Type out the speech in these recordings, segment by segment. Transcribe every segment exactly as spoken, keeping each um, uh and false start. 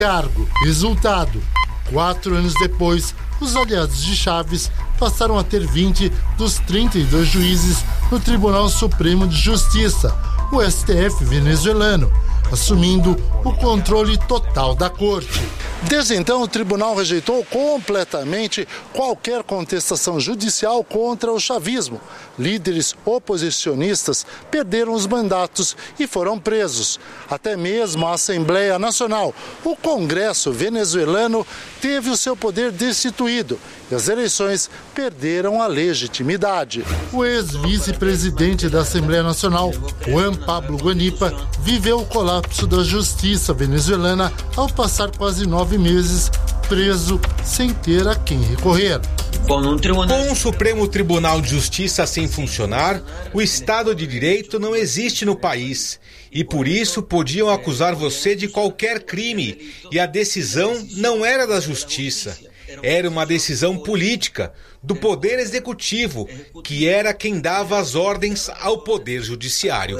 cargo. Resultado: quatro anos depois, os aliados de Chávez passaram a ter vinte dos trinta e dois juízes no Tribunal Supremo de Justiça, o S T F venezuelano, assumindo o controle total da corte. Desde então, o tribunal rejeitou completamente qualquer contestação judicial contra o chavismo. Líderes oposicionistas perderam os mandatos e foram presos. Até mesmo a Assembleia Nacional, o Congresso venezuelano, teve o seu poder destituído e as eleições perderam a legitimidade. O ex-vice-presidente da Assembleia Nacional, Juan Pablo Guanipa, viveu o colapso da justiça venezuelana ao passar quase nove meses preso sem ter a quem recorrer. Com um Supremo Tribunal de Justiça sem funcionar, o Estado de Direito não existe no país. E por isso podiam acusar você de qualquer crime. E a decisão não era da Justiça. Era uma decisão política, do Poder Executivo, que era quem dava as ordens ao Poder Judiciário.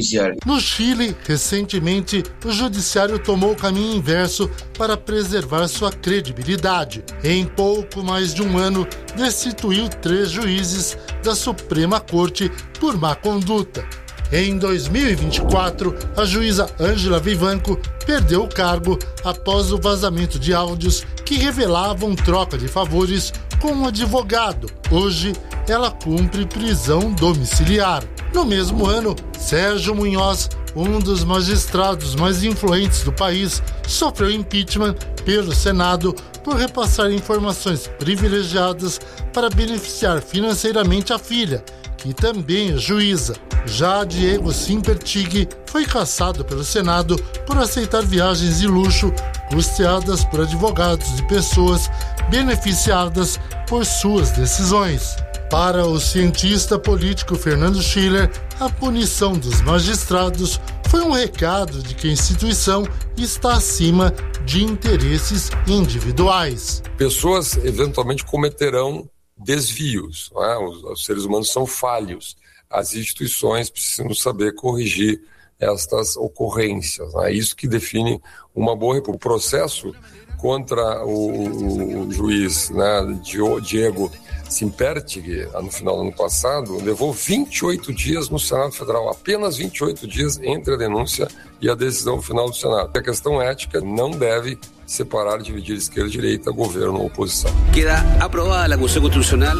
No Chile, recentemente, o Judiciário tomou o caminho inverso para preservar sua credibilidade. Em pouco mais de um ano, destituiu três juízes da Suprema Corte por má conduta. Em dois mil e vinte e quatro, a juíza Ângela Vivanco perdeu o cargo após o vazamento de áudios que revelavam troca de favores com um advogado. Hoje, ela cumpre prisão domiciliar. No mesmo ano, Sérgio Munhoz, um dos magistrados mais influentes do país, sofreu impeachment pelo Senado por repassar informações privilegiadas para beneficiar financeiramente a filha, que também é juíza. Já Diego Simpertig foi cassado pelo Senado por aceitar viagens de luxo custeadas por advogados de pessoas beneficiadas por suas decisões. Para o cientista político Fernando Schiller, a punição dos magistrados foi um recado de que a instituição está acima de interesses individuais. Pessoas eventualmente cometerão desvios, não é? os, os seres humanos são falhos. As instituições precisam saber corrigir estas ocorrências. É isso que define uma boa república. O processo contra o, o juiz, né, Diego Simpertig, no final do ano passado, levou vinte e oito dias no Senado Federal, apenas vinte e oito dias entre a denúncia e a decisão final do Senado. A questão ética não deve separar, dividir esquerda e direita, governo ou oposição. Queda aprovada a Constituição Constitucional.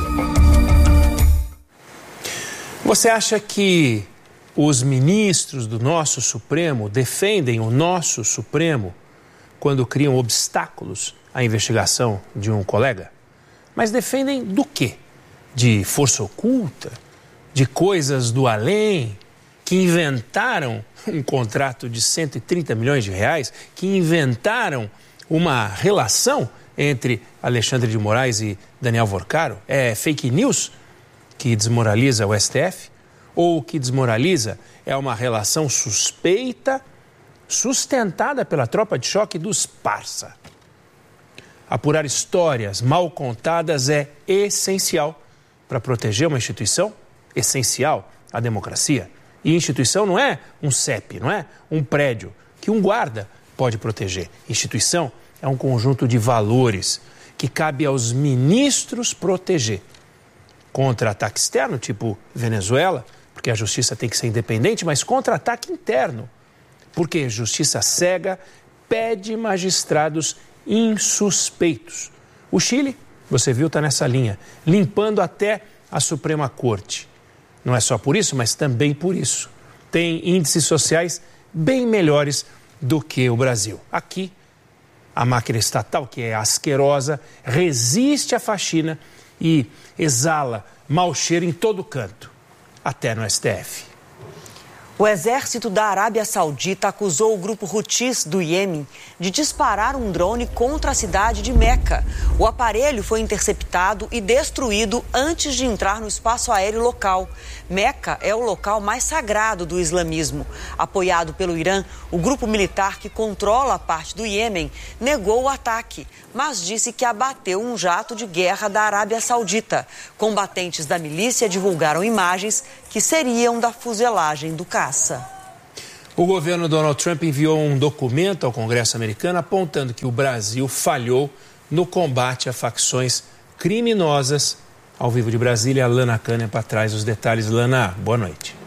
Você acha que os ministros do nosso Supremo defendem o nosso Supremo quando criam obstáculos à investigação de um colega? Mas defendem do quê? De força oculta? De coisas do além? Que inventaram um contrato de cento e trinta milhões de reais? Que inventaram uma relação entre Alexandre de Moraes e Daniel Vorcaro? É fake news que desmoraliza o S T F? Ou o que desmoraliza é uma relação suspeita, sustentada pela tropa de choque dos parça? Apurar histórias mal contadas é essencial para proteger uma instituição, essencial à democracia. E instituição não é um C E P, não é um prédio que um guarda pode proteger. Instituição é um conjunto de valores que cabe aos ministros proteger. Contra ataque externo, tipo Venezuela, porque a justiça tem que ser independente, mas contra ataque interno, porque justiça cega pede magistrados insuspeitos. O Chile, você viu, está nessa linha, limpando até a Suprema Corte. Não é só por isso, mas também por isso. Tem índices sociais bem melhores do que o Brasil. Aqui, a máquina estatal, que é asquerosa, resiste à faxina e exala mau cheiro em todo canto, até no S T F. O exército da Arábia Saudita acusou o grupo Houthis do Iêmen de disparar um drone contra a cidade de Meca. O aparelho foi interceptado e destruído antes de entrar no espaço aéreo local. Meca é o local mais sagrado do islamismo. Apoiado pelo Irã, o grupo militar que controla a parte do Iêmen negou o ataque, mas disse que abateu um jato de guerra da Arábia Saudita. Combatentes da milícia divulgaram imagens que seriam da fuselagem do caça. O governo Donald Trump enviou um documento ao Congresso americano apontando que o Brasil falhou no combate a facções criminosas. Ao vivo de Brasília, Lana Canepa traz os detalhes. Lana, boa noite.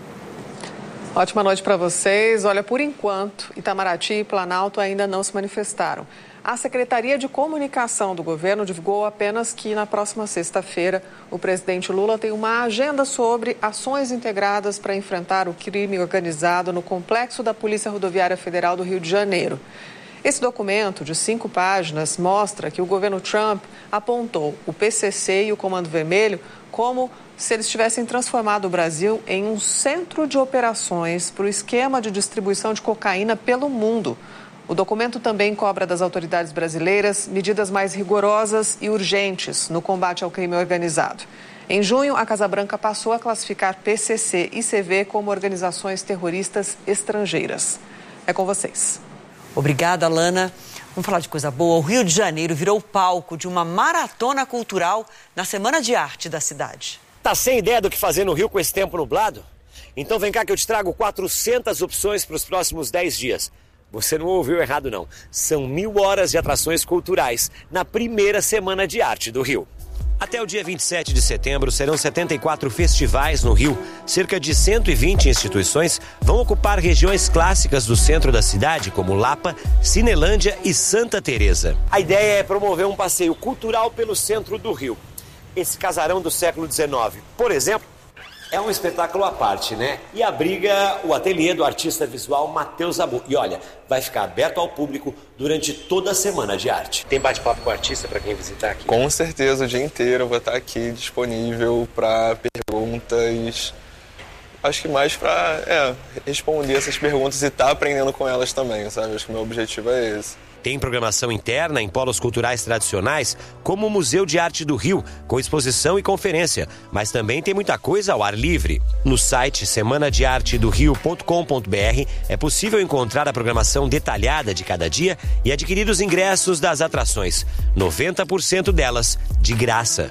Ótima noite para vocês. Olha, por enquanto, Itamaraty e Planalto ainda não se manifestaram. A Secretaria de Comunicação do governo divulgou apenas que na próxima sexta-feira o presidente Lula tem uma agenda sobre ações integradas para enfrentar o crime organizado no complexo da Polícia Rodoviária Federal do Rio de Janeiro. Esse documento, de cinco páginas, mostra que o governo Trump apontou o P C C e o Comando Vermelho como se eles tivessem transformado o Brasil em um centro de operações para o esquema de distribuição de cocaína pelo mundo. O documento também cobra das autoridades brasileiras medidas mais rigorosas e urgentes no combate ao crime organizado. Em junho, a Casa Branca passou a classificar P C C e C V como organizações terroristas estrangeiras. É com vocês. Obrigada, Lana. Vamos falar de coisa boa. O Rio de Janeiro virou palco de uma maratona cultural na Semana de Arte da cidade. Tá sem ideia do que fazer no Rio com esse tempo nublado? Então vem cá que eu te trago quatrocentas opções para os próximos dez dias. Você não ouviu errado, não. São mil horas de atrações culturais na primeira Semana de Arte do Rio. Até o dia vinte e sete de setembro serão setenta e quatro festivais no Rio. Cerca de cento e vinte instituições vão ocupar regiões clássicas do centro da cidade, como Lapa, Cinelândia e Santa Teresa. A ideia é promover um passeio cultural pelo centro do Rio. Esse casarão do século dezenove, por exemplo, é um espetáculo à parte, né? E abriga o ateliê do artista visual Matheus Abu. E olha, vai ficar aberto ao público durante toda a Semana de Arte. Tem bate-papo com o artista para quem visitar aqui? Com certeza, o dia inteiro eu vou estar aqui disponível para perguntas. Acho que mais para é, responder essas perguntas e estar tá aprendendo com elas também, sabe? Acho que o meu objetivo é esse. Tem programação interna em polos culturais tradicionais, como o Museu de Arte do Rio, com exposição e conferência, mas também tem muita coisa ao ar livre. No site semana de arte do rio ponto com ponto b r é possível encontrar a programação detalhada de cada dia e adquirir os ingressos das atrações, noventa por cento delas de graça.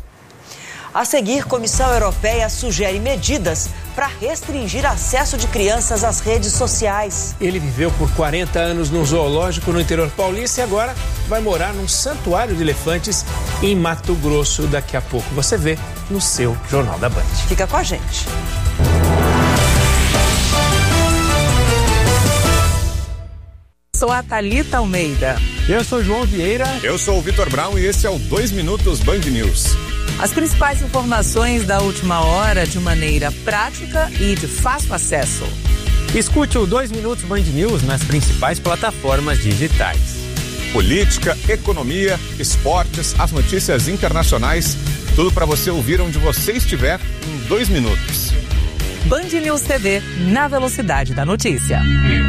A seguir, Comissão Europeia sugere medidas para restringir acesso de crianças às redes sociais. Ele viveu por quarenta anos num zoológico no interior paulista e agora vai morar num santuário de elefantes em Mato Grosso. Daqui a pouco você vê no seu Jornal da Band. Fica com a gente. Sou a Thalita Almeida. Eu sou João Vieira. Eu sou o Vitor Brown e esse é o dois Minutos Band News. As principais informações da última hora de maneira prática e de fácil acesso. Escute o dois Minutos Band News nas principais plataformas digitais. Política, economia, esportes, as notícias internacionais, tudo para você ouvir onde você estiver em dois minutos. Band News T V, na velocidade da notícia.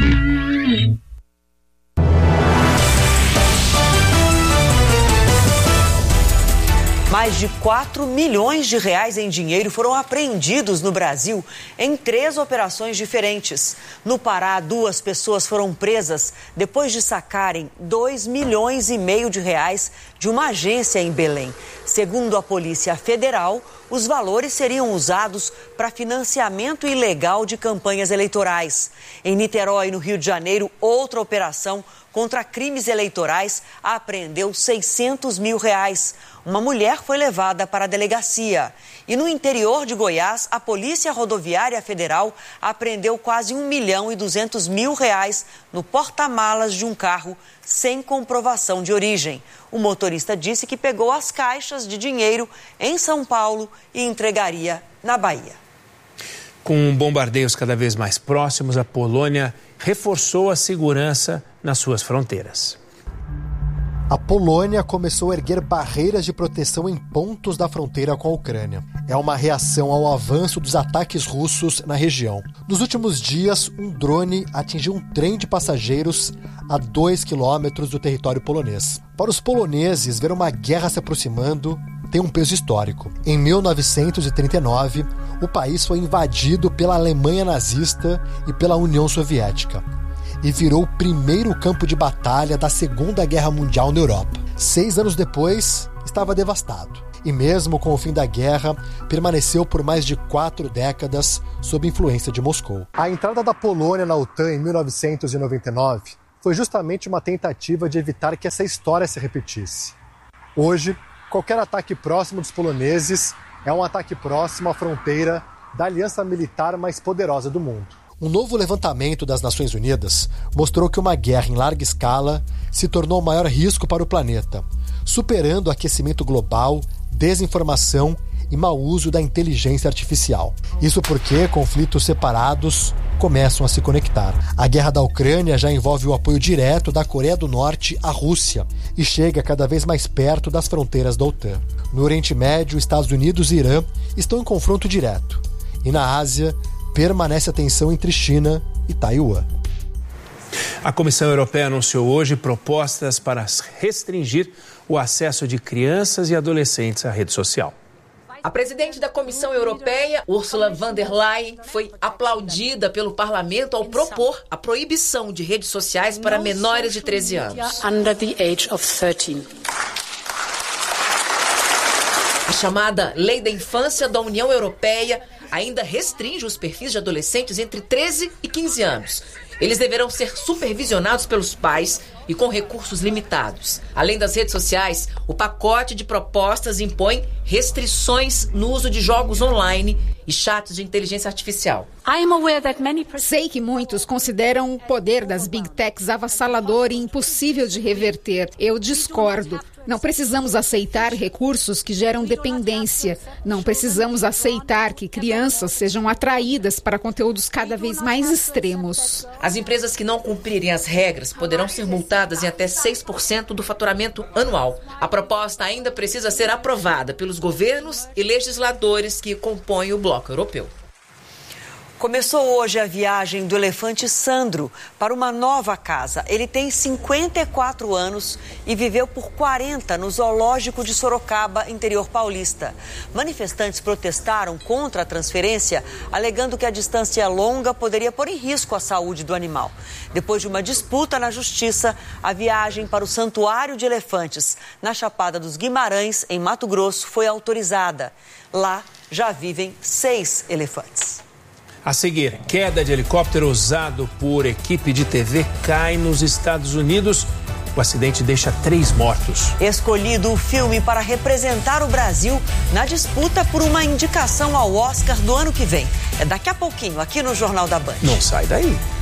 Mais de quatro milhões de reais em dinheiro foram apreendidos no Brasil em três operações diferentes. No Pará, duas pessoas foram presas depois de sacarem dois milhões e meio de reais de uma agência em Belém. Segundo a Polícia Federal, os valores seriam usados para financiamento ilegal de campanhas eleitorais. Em Niterói, no Rio de Janeiro, outra operação contra crimes eleitorais apreendeu seiscentos mil reais. Uma mulher foi levada para a delegacia. E no interior de Goiás, a Polícia Rodoviária Federal apreendeu quase um milhão e duzentos mil reais no porta-malas de um carro sem comprovação de origem. O motorista disse que pegou as caixas de dinheiro em São Paulo e entregaria na Bahia. Com bombardeios cada vez mais próximos, a Polônia reforçou a segurança nas suas fronteiras. A Polônia começou a erguer barreiras de proteção em pontos da fronteira com a Ucrânia. É uma reação ao avanço dos ataques russos na região. Nos últimos dias, um drone atingiu um trem de passageiros a dois quilômetros do território polonês. Para os poloneses, ver uma guerra se aproximando tem um peso histórico. Em mil novecentos e trinta e nove, o país foi invadido pela Alemanha nazista e pela União Soviética e virou o primeiro campo de batalha da Segunda Guerra Mundial na Europa. Seis anos depois, estava devastado. e mesmo com o fim da guerra, permaneceu por mais de quatro décadas sob influência de Moscou. A entrada da Polônia na OTAN em mil novecentos e noventa e nove foi justamente uma tentativa de evitar que essa história se repetisse. Hoje, qualquer ataque próximo dos poloneses é um ataque próximo à fronteira da aliança militar mais poderosa do mundo. Um novo levantamento das Nações Unidas mostrou que uma guerra em larga escala se tornou o maior risco para o planeta, superando o aquecimento global, desinformação e mau uso da inteligência artificial. Isso porque conflitos separados começam a se conectar. A guerra da Ucrânia já envolve o apoio direto da Coreia do Norte à Rússia e chega cada vez mais perto das fronteiras da OTAN. No Oriente Médio, Estados Unidos e Irã estão em confronto direto. E na Ásia, permanece a tensão entre China e Taiwan. A Comissão Europeia anunciou hoje propostas para restringir o acesso de crianças e adolescentes à rede social. A presidente da Comissão Europeia, Ursula von der Leyen, foi aplaudida pelo parlamento ao propor a proibição de redes sociais para menores de treze anos. A chamada Lei da Infância da União Europeia ainda restringe os perfis de adolescentes entre treze e quinze anos. Eles deverão ser supervisionados pelos pais e com recursos limitados. Além das redes sociais, o pacote de propostas impõe restrições no uso de jogos online e chats de inteligência artificial. Sei que muitos consideram o poder das Big Techs avassalador e impossível de reverter. Eu discordo. Não precisamos aceitar recursos que geram dependência. Não precisamos aceitar que crianças sejam atraídas para conteúdos cada vez mais extremos. As empresas que não cumprirem as regras poderão ser multadas em até seis por cento do faturamento anual. A proposta ainda precisa ser aprovada pelos governos e legisladores que compõem o bloco europeu. Começou hoje a viagem do elefante Sandro para uma nova casa. Ele tem cinquenta e quatro anos e viveu por quarenta no zoológico de Sorocaba, interior paulista. Manifestantes protestaram contra a transferência, alegando que a distância longa poderia pôr em risco a saúde do animal. Depois de uma disputa na justiça, a viagem para o Santuário de Elefantes, na Chapada dos Guimarães, em Mato Grosso, foi autorizada. Lá já vivem seis elefantes. A seguir, queda de helicóptero usado por equipe de T V cai nos Estados Unidos. O acidente deixa três mortos. Escolhido o filme para representar o Brasil na disputa por uma indicação ao Oscar do ano que vem. É daqui a pouquinho, aqui no Jornal da Band. Não sai daí.